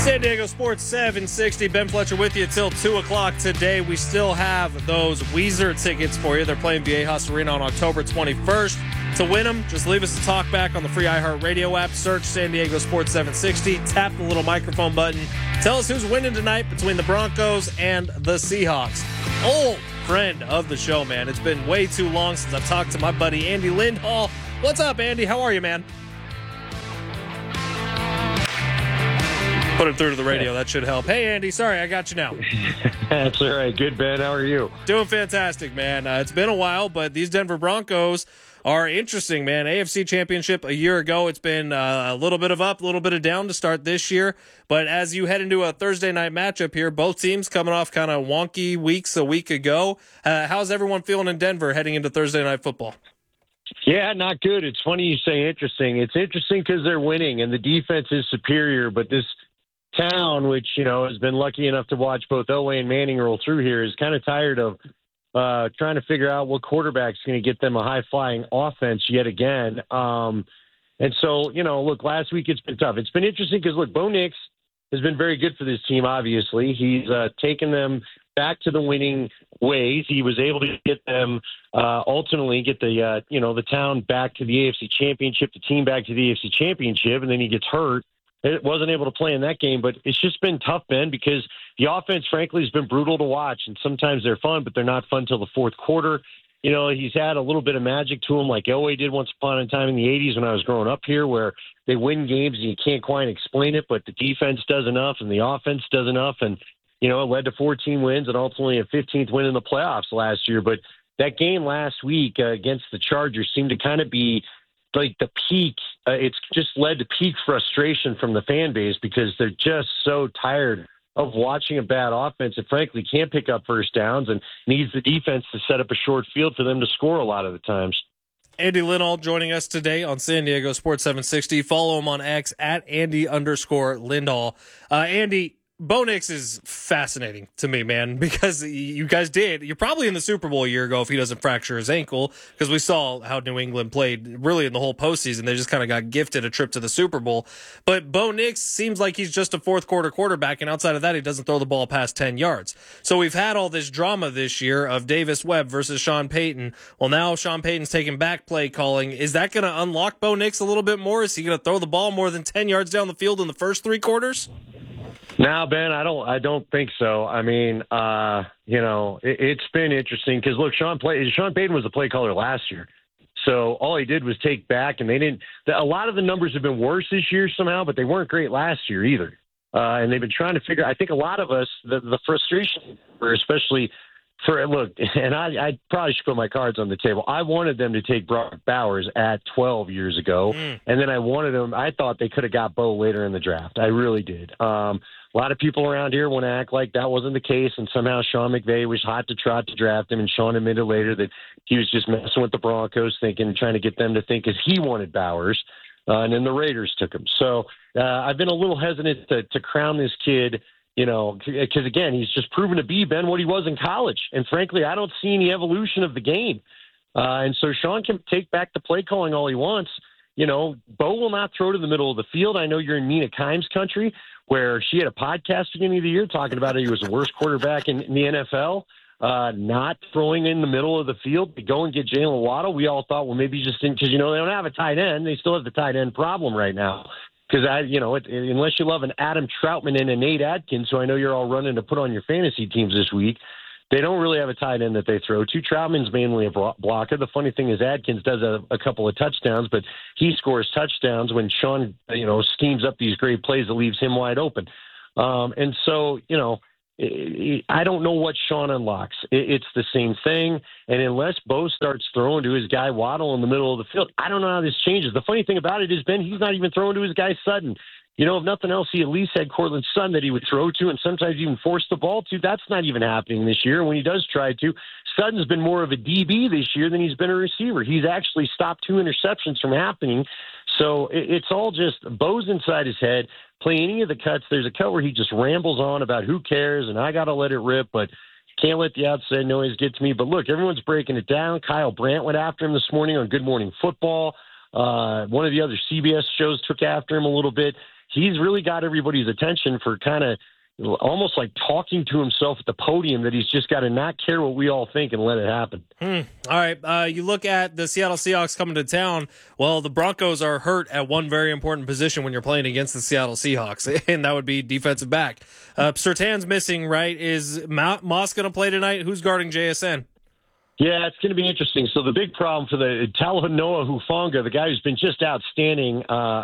San Diego Sports 760. Ben Fletcher with you till 2 o'clock today. We still have those Weezer tickets for you. They're playing Viejas Arena on October 21st. To win them, just leave us a talk back on the free iHeartRadio app. Search San Diego Sports 760. Tap the little microphone button. Tell us who's winning tonight between the Broncos and the Seahawks. Old friend of the show, man. It's been way too long since I've talked to my buddy Andy Lindhall. What's up, Andy? How are you, man? Put him through to the radio. That should help. Hey, Andy. Sorry, I got you now. That's all right. Good, Ben. How are you? Doing fantastic, man. It's been a while, but these Denver Broncos are interesting, man. AFC Championship a year ago. It's been a little bit of up, a little bit of down to start this year. But as you head into a Thursday night matchup here, both teams coming off kind of wonky weeks a week ago. How's everyone feeling in Denver heading into Thursday night football? Yeah, not good. It's funny you say interesting. It's interesting because they're winning and the defense is superior, but this town, which, you know, has been lucky enough to watch both Elway and Manning roll through here, is kind of tired of trying to figure out what quarterback's going to get them a high-flying offense yet again. And so, you know, look, last week it's been tough. It's been interesting because, look, Bo Nix has been very good for this team, obviously. He's taken them back to the winning ways. He was able to get them ultimately get the, the town back to the AFC Championship, the team back to the AFC Championship, and then he gets hurt. It wasn't able to play in that game, but it's just been tough, Ben, because the offense, frankly, has been brutal to watch, and sometimes they're fun, but they're not fun till the fourth quarter. You know, he's had a little bit of magic to him like Elway did once upon a time in the 80s when I was growing up here, where they win games and you can't quite explain it, but the defense does enough and the offense does enough, and, you know, it led to 14 wins and ultimately a 15th win in the playoffs last year. But that game last week against the Chargers seemed to kind of be like the peak. It's just led to peak frustration from the fan base because they're just so tired of watching a bad offense that frankly can't pick up first downs and needs the defense to set up a short field for them to score a lot of the times. Andy Lindhall joining us today on San Diego Sports 760. Follow him on X at Andy_Lindhall. Andy, Bo Nix is fascinating to me, man, because you guys you're probably in the Super Bowl a year ago if he doesn't fracture his ankle, because we saw how New England played really in the whole postseason. They just kind of got gifted a trip to the Super Bowl. But Bo Nix seems like he's just a fourth quarter quarterback, and outside of that, he doesn't throw the ball past 10 yards. So we've had all this drama this year of Davis Webb versus Sean Payton. Well, now Sean Payton's taking back play calling. Is that going to unlock Bo Nix a little bit more? Is he going to throw the ball more than 10 yards down the field in the first three quarters? No, Ben, I don't think so. I mean, it's been interesting because, look, Sean Payton was the play caller last year. So all he did was take back, and a lot of the numbers have been worse this year somehow, but they weren't great last year either. And they've been trying to figure, I think a lot of us, the frustration, especially and I probably should put my cards on the table. I wanted them to take Brock Bowers at 12 years ago, and then I thought they could have got Bo later in the draft. I really did. A lot of people around here want to act like that wasn't the case, and somehow Sean McVay was hot to trot to draft him, and Sean admitted later that he was just messing with the Broncos, trying to get them to think as he wanted Bowers, and then the Raiders took him. So I've been a little hesitant to crown this kid, because, again, he's just proven to be, Ben, what he was in college. And, frankly, I don't see any evolution of the game. And so Sean can take back the play calling all he wants. Bo will not throw to the middle of the field. I know you're in Mina Kimes country, where she had a podcast beginning of the year talking about how he was the worst quarterback in the NFL, not throwing in the middle of the field to go and get Jalen Waddle. We all thought, well, maybe just because, they don't have a tight end. They still have the tight end problem right now. Because, unless you love an Adam Troutman and a Nate Adkins, who I know you're all running to put on your fantasy teams this week, they don't really have a tight end that they throw to. Troutman's mainly a blocker. The funny thing is Adkins does a couple of touchdowns, but he scores touchdowns when Sean, schemes up these great plays that leaves him wide open. And so, I don't know what Sean unlocks. It's the same thing. And unless Bo starts throwing to his guy Waddle in the middle of the field, I don't know how this changes. The funny thing about it is, Ben, he's not even throwing to his guy Sutton. If nothing else, he at least had Cortland Sutton that he would throw to and sometimes even force the ball to. That's not even happening this year. When he does try to, Sutton's been more of a DB this year than he's been a receiver. He's actually stopped 2 interceptions from happening. So it's all just Bo's inside his head. Play any of the cuts. There's a cut where he just rambles on about who cares and I got to let it rip, but can't let the outside noise get to me. But look, everyone's breaking it down. Kyle Brandt went after him this morning on Good Morning Football. One of the other CBS shows took after him a little bit. he's really got everybody's attention for kind of almost like talking to himself at the podium that he's just got to not care what we all think and let it happen. All right. You look at the Seattle Seahawks coming to town. Well, the Broncos are hurt at one very important position when you're playing against the Seattle Seahawks, and that would be defensive back. Surtain's missing, right? Is Moss going to play tonight? Who's guarding JSN? Yeah, it's going to be interesting. So the big problem for the Talanoa Hufanga, the guy who's been just outstanding,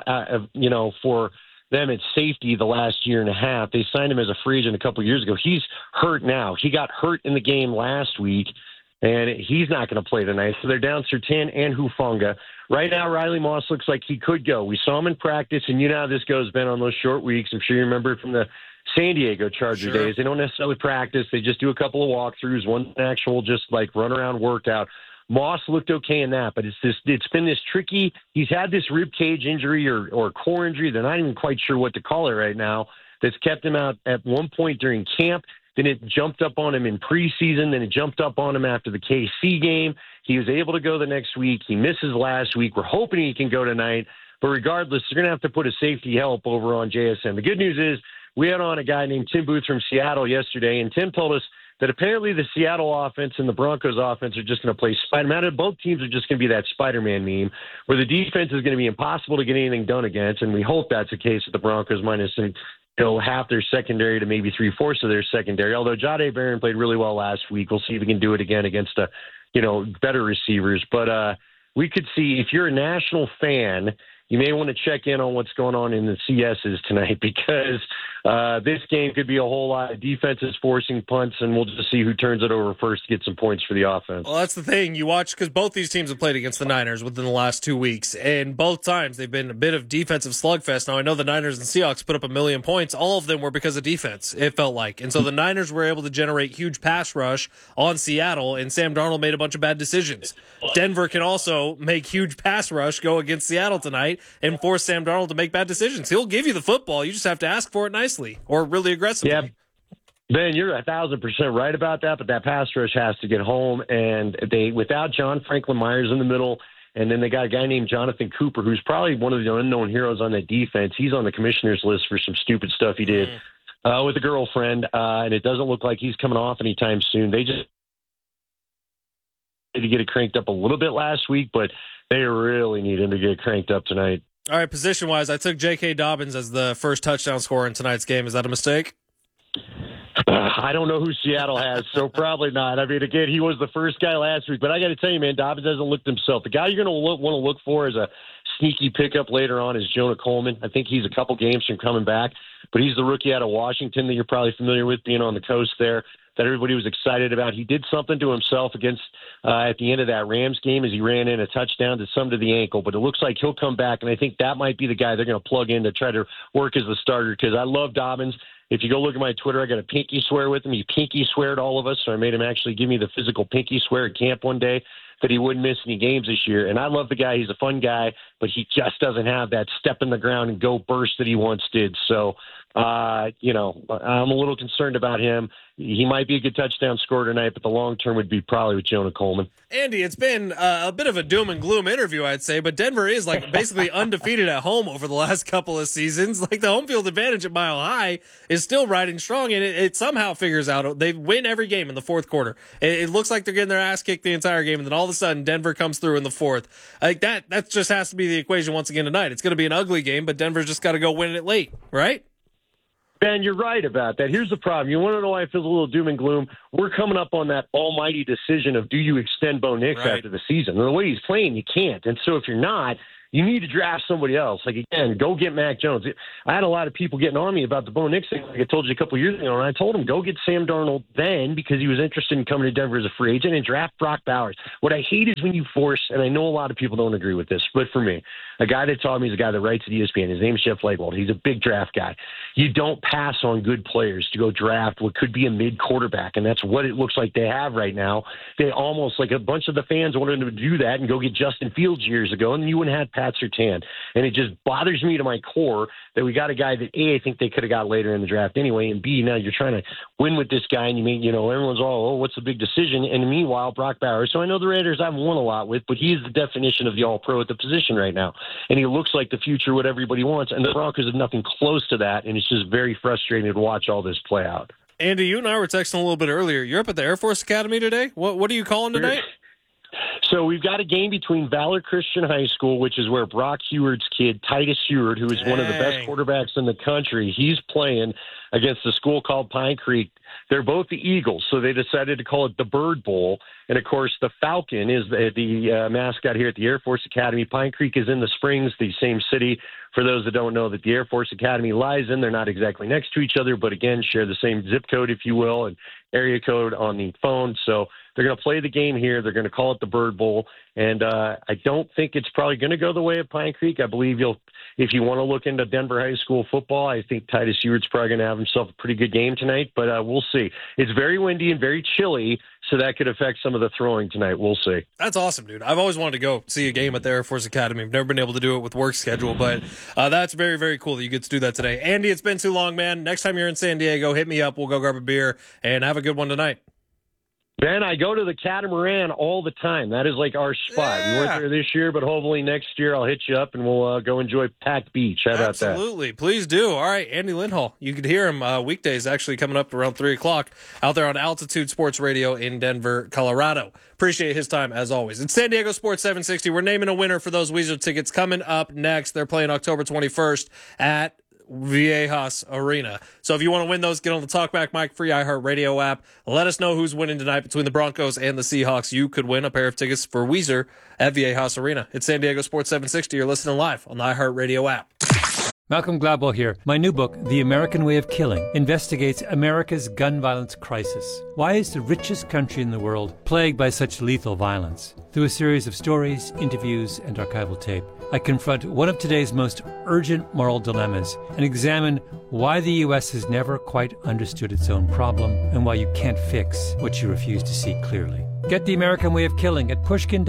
for them at safety the last year and a half. They signed him as a free agent a couple of years ago. He's hurt now. He got hurt in the game last week, and he's not going to play tonight. So they're down Surtain and Hufanga. Right now, Riley Moss looks like he could go. We saw him in practice, and you know how this goes, Ben, on those short weeks. I'm sure you remember from the San Diego Charger days. They don't necessarily practice. They just do a couple of walkthroughs, one actual just like run around workout. Moss looked okay in that, but it's been this tricky. He's had this rib cage injury or core injury. They're not even quite sure what to call it right now. That's kept him out at one point during camp. Then it jumped up on him in preseason. Then it jumped up on him after the KC game. He was able to go the next week. He misses last week. We're hoping he can go tonight. But regardless, they're going to have to put a safety help over on JSN. The good news is we had on a guy named Tim Booth from Seattle yesterday, and Tim told us that apparently the Seattle offense and the Broncos offense are just going to play Spider-Man. Both teams are just going to be that Spider-Man meme where the defense is going to be impossible to get anything done against, and we hope that's the case with the Broncos minus half their secondary to maybe 3/4 of their secondary. Although Jahdae Barron played really well last week. We'll see if he can do it again against better receivers. But we could see, if you're a national fan, you may want to check in on what's going on in the CSs tonight, because this game could be a whole lot of defenses forcing punts, and we'll just see who turns it over first to get some points for the offense. Well, that's the thing. You watch, because both these teams have played against the Niners within the last 2 weeks, and both times they've been a bit of defensive slugfest. Now, I know the Niners and Seahawks put up 1,000,000 points. All of them were because of defense, it felt like. And so the Niners were able to generate huge pass rush on Seattle, and Sam Darnold made a bunch of bad decisions. Denver can also make huge pass rush go against Seattle tonight and force Sam Darnold to make bad decisions. He'll give you the football. You just have to ask for it nicely or really aggressively. Yeah. Ben, you're 1,000% right about that, but that pass rush has to get home, and without John Franklin Myers in the middle, and then they got a guy named Jonathan Cooper, who's probably one of the unknown heroes on that defense. He's on the commissioner's list for some stupid stuff he did with a girlfriend, and it doesn't look like he's coming off anytime soon. They just to get it cranked up a little bit last week, but they really need him to get cranked up tonight. All right, position-wise, I took J.K. Dobbins as the first touchdown scorer in tonight's game. Is that a mistake? I don't know who Seattle has, so probably not. I mean, again, he was the first guy last week, but I got to tell you, man, Dobbins hasn't looked himself. The guy you're going to want to look for as a sneaky pickup later on is Jonah Coleman. I think he's a couple games from coming back, but he's the rookie out of Washington that you're probably familiar with, being on the coast there, that everybody was excited about. He did something to himself against at the end of that Rams game as he ran in a touchdown to some to the ankle, but it looks like he'll come back, and I think that might be the guy they're going to plug in to try to work as the starter, because I love Dobbins. If you go look at my Twitter, I got a pinky swear with him. He pinky sweared all of us, so I made him actually give me the physical pinky swear at camp one day that he wouldn't miss any games this year. And I love the guy. He's a fun guy, but he just doesn't have that step in the ground and go burst that he once did. So, I'm a little concerned about him. He might be a good touchdown scorer tonight, but the long term would be probably with Jonah Coleman. Andy, it's been a bit of a doom and gloom interview, I'd say, but Denver is like basically undefeated at home over the last couple of seasons. Like the home field advantage at Mile High is still riding strong, and it somehow figures out they win every game in the fourth quarter. It looks like they're getting their ass kicked the entire game, and then all of a sudden Denver comes through in the fourth. Like that just has to be the equation once again tonight. It's going to be an ugly game, but Denver's just got to go win it late, right? Ben, you're right about that. Here's the problem. You want to know why it feels a little doom and gloom? We're coming up on that almighty decision of, do you extend Bo Nix after the season? And the way he's playing, you can't. And so if you're not, you need to draft somebody else. Like, again, go get Mac Jones. I had a lot of people getting on me about the Bo Nix thing, like I told you a couple of years ago, and I told them, go get Sam Darnold then, because he was interested in coming to Denver as a free agent, and draft Brock Bowers. What I hate is when you force, and I know a lot of people don't agree with this, but for me, a guy that taught me is a guy that writes at ESPN. His name is Jeff Legwold. He's a big draft guy. You don't pass on good players to go draft what could be a mid-quarterback, and that's what it looks like they have right now. They almost, like a bunch of the fans wanted them to do that and go get Justin Fields years ago, and you wouldn't have Pat Surtain. And it just bothers me to my core that we got a guy that, A, I think they could have got later in the draft anyway, and B, now you're trying to win with this guy, and everyone's all, oh, what's the big decision? And meanwhile, Brock Bowers, so I know the Raiders I've won a lot with, but he's the definition of the all-pro at the position right now. And he looks like the future, what everybody wants, and the Broncos have nothing close to that, and it's just very frustrating to watch all this play out. Andy, you and I were texting a little bit earlier. You're up at the Air Force Academy today? What are you calling tonight? So we've got a game between Valor Christian High School, which is where Brock Heward's kid, Titus Heward, who is one of the best quarterbacks in the country, he's playing against a school called Pine Creek. They're both the Eagles, so they decided to call it the Bird Bowl. And, of course, the Falcon is the mascot here at the Air Force Academy. Pine Creek is in the Springs, the same city. For those that don't know that the Air Force Academy lies in, they're not exactly next to each other, but, again, share the same zip code, if you will, and area code on the phone. So they're going to play the game here. They're going to call it the Bird Bowl. And I don't think it's probably going to go the way of Pine Creek. I believe if you want to look into Denver high school football, I think Titus Heward's probably going to have himself a pretty good game tonight, but we'll see. It's very windy and very chilly, so that could affect some of the throwing tonight. We'll see. That's awesome, dude. I've always wanted to go see a game at the Air Force Academy. I've never been able to do it with work schedule, but that's very, very cool that you get to do that today. Andy, it's been too long, man. Next time you're in San Diego, hit me up. We'll go grab a beer and have a good one tonight. Ben, I go to the Catamaran all the time. That is like our spot. Yeah. We weren't there this year, but hopefully next year I'll hit you up and we'll go enjoy Pack Beach. How about that? Absolutely. Please do. All right, Andy Lindhall. You could hear him weekdays actually coming up around 3 o'clock out there on Altitude Sports Radio in Denver, Colorado. Appreciate his time as always. It's San Diego Sports 760. We're naming a winner for those Weezer tickets coming up next. They're playing October 21st at Viejas Arena. So if you want to win those, get on the Talkback Mike free iHeartRadio app. Let us know who's winning tonight between the Broncos and the Seahawks. You could win a pair of tickets for Weezer at Viejas Arena. It's San Diego Sports 760. You're listening live on the iHeartRadio app. Malcolm Gladwell here. My new book, The American Way of Killing, investigates America's gun violence crisis. Why is the richest country in the world plagued by such lethal violence? Through a series of stories, interviews, and archival tape, I confront one of today's most urgent moral dilemmas and examine why the U.S. has never quite understood its own problem and why you can't fix what you refuse to see clearly. Get The American Way of Killing at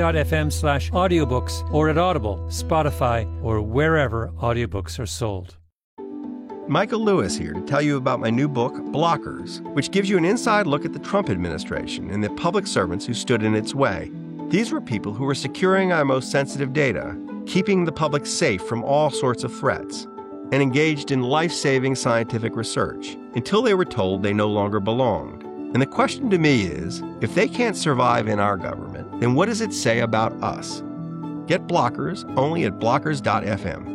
pushkin.fm/audiobooks or at Audible, Spotify, or wherever audiobooks are sold. Michael Lewis here to tell you about my new book, Blockers, which gives you an inside look at the Trump administration and the public servants who stood in its way. These were people who were securing our most sensitive data, keeping the public safe from all sorts of threats, and engaged in life-saving scientific research until they were told they no longer belonged. And the question to me is, if they can't survive in our government, then what does it say about us? Get Blockers only at blockers.fm.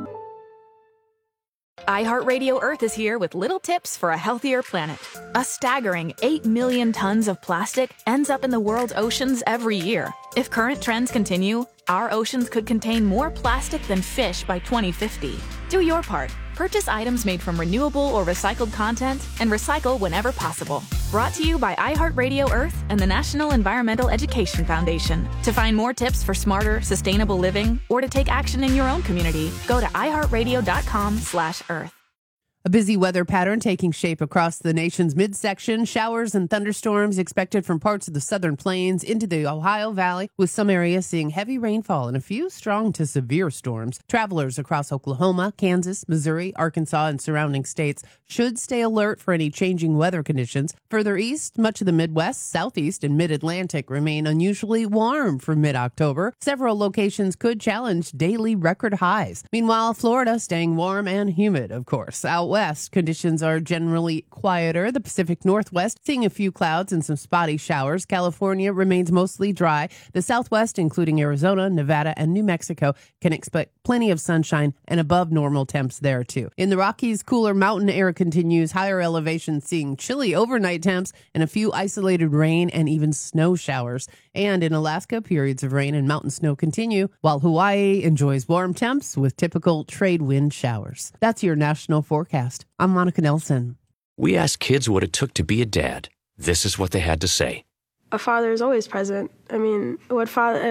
iHeartRadio Earth is here with little tips for a healthier planet. A staggering 8 million tons of plastic ends up in the world's oceans every year. If current trends continue, our oceans could contain more plastic than fish by 2050. Do your part. Purchase items made from renewable or recycled content and recycle whenever possible. Brought to you by iHeartRadio Earth and the National Environmental Education Foundation. To find more tips for smarter, sustainable living or to take action in your own community, go to iHeartRadio.com/Earth. A busy weather pattern taking shape across the nation's midsection. Showers and thunderstorms expected from parts of the southern plains into the Ohio Valley, with some areas seeing heavy rainfall and a few strong to severe storms. Travelers across Oklahoma, Kansas, Missouri, Arkansas, and surrounding states should stay alert for any changing weather conditions. Further east, much of the Midwest, Southeast, and Mid-Atlantic remain unusually warm for mid-October. Several locations could challenge daily record highs. Meanwhile, Florida staying warm and humid, of course. Out west, conditions are generally quieter. The Pacific Northwest seeing a few clouds and some spotty showers. California remains mostly dry. The Southwest, including Arizona, Nevada, and New Mexico, can expect plenty of sunshine and above normal temps there too. In the Rockies, cooler mountain air continues. Higher elevations seeing chilly overnight temps and a few isolated rain and even snow showers. And in Alaska, periods of rain and mountain snow continue, while Hawaii enjoys warm temps with typical trade wind showers. That's your national forecast. I'm Monica Nelson. We asked kids what it took to be a dad. This is what they had to say. A father is always present. I mean,